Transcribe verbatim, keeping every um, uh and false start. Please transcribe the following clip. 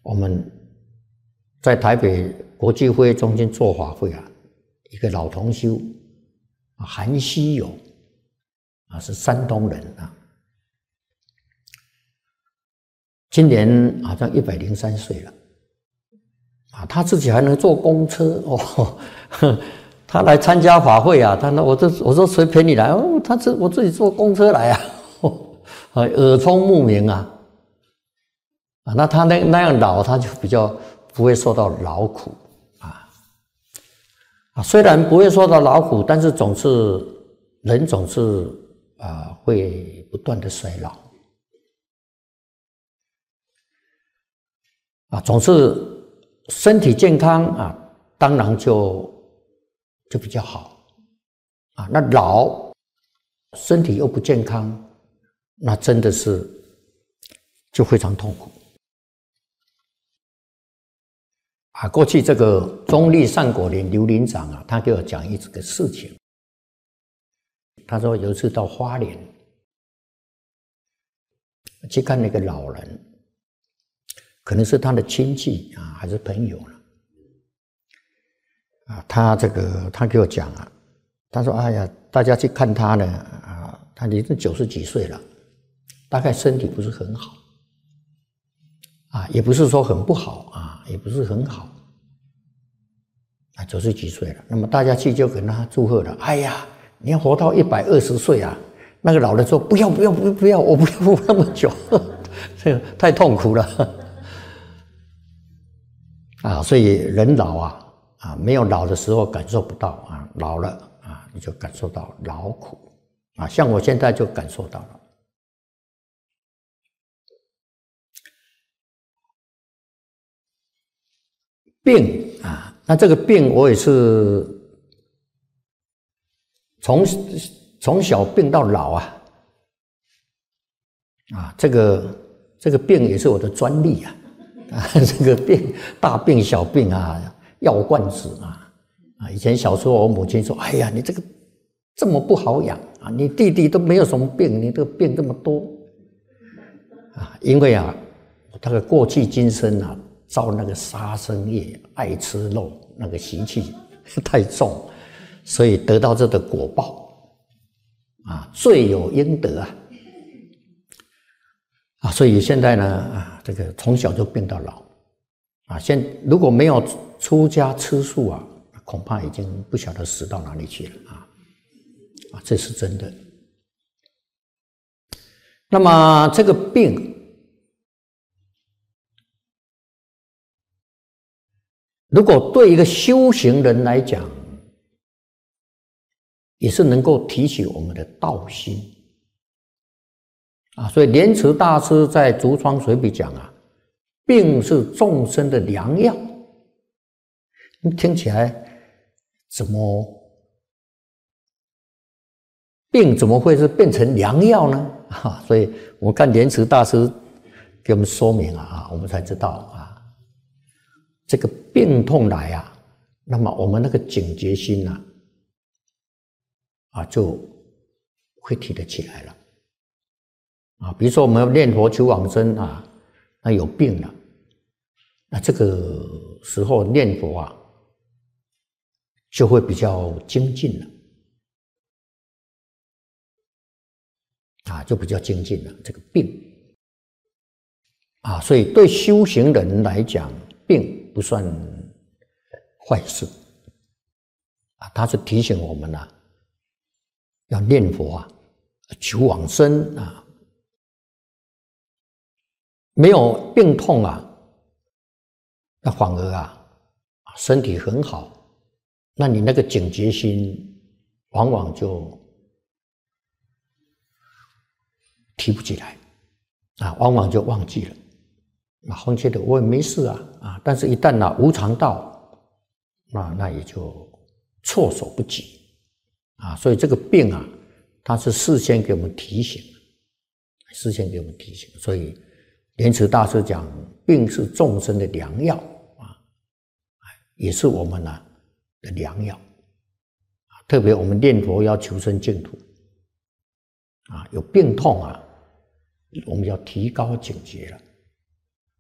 我们在台北国际会议中心做法会啊，一个老同修啊，韩希友啊，是山东人啊，今年好像一百零三岁了啊，他自己还能坐公车哦，他来参加法会啊，他那我这我说谁陪你来？哦，他这我自己坐公车来啊，啊，耳聪目明啊。啊，那他那那样老，他就比较不会受到劳苦啊。啊，虽然不会受到劳苦，但是总是人总是啊会不断的衰老啊，总是身体健康啊，当然就就比较好啊。那老身体又不健康，那真的是就非常痛苦。啊，过去这个中立善果林刘林长啊，他给我讲一个事情。他说有一次到花莲去看那个老人，可能是他的亲戚啊，还是朋友了。啊，他这个他给我讲啊，他说：“哎呀，大家去看他呢，啊，他已经九十几岁了，大概身体不是很好。”啊，也不是说很不好啊，也不是很好，啊，九十几岁了。那么大家去就跟他祝贺了。哎呀，你要活到一百二十岁啊！那个老人说：“不要，不要，不要，不要，我不要活那么久，这个太痛苦了。”啊，所以人老啊，啊，没有老的时候感受不到啊，老了啊，你就感受到劳苦啊。像我现在就感受到了。病啊，那这个病我也是从从小病到老啊，啊，这个这个病也是我的专利啊，啊，这个病大病小病啊，药罐子啊，啊，以前小时候我母亲说：“哎呀，你这个这么不好养啊，你弟弟都没有什么病，你这个病这么多啊，因为啊，这个过去今生啊。”造那个杀生业，爱吃肉，那个习气太重，所以得到这个果报啊，罪有应得啊啊！所以现在呢啊，这个从小就病到老啊，现如果没有出家吃素啊，恐怕已经不晓得死到哪里去了啊啊！这是真的。那么这个病。如果对一个修行人来讲，也是能够提起我们的道心啊。所以莲池大师在《竹窗随笔》讲啊，病是众生的良药。听起来怎么病怎么会是变成良药呢？啊，所以我们看莲池大师给我们说明啊，我们才知道啊。这个病痛来啊，那么我们那个警觉心呐、啊，啊，就会提得起来了啊。比如说我们念佛求往生啊，那有病了，那这个时候念佛啊，就会比较精进了啊，就比较精进了。这个病啊，所以对修行人来讲，病不算坏事啊，他是提醒我们啊，要念佛啊，求往生啊。没有病痛啊，那反而啊，身体很好，那你那个警觉心往往就提不起来啊，往往就忘记了。那红觉得我也没事啊啊，但是一旦呢、啊、无常到，那那也就措手不及啊。所以这个病啊，它是事先给我们提醒，事先给我们提醒。所以莲池大师讲，病是众生的良药啊，也是我们呢、啊、的良药。特别我们念佛要求生净土啊，有病痛啊，我们要提高警觉了。